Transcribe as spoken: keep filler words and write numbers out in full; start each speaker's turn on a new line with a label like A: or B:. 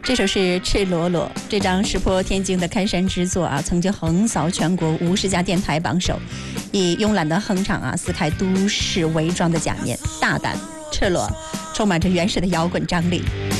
A: 这首是《赤裸裸》，这张石破天惊的开山之作啊，曾经横扫全国五十家电台榜首，以慵懒的哼唱啊，撕开都市伪装的假面，大胆、赤裸，充满着原始的摇滚张力。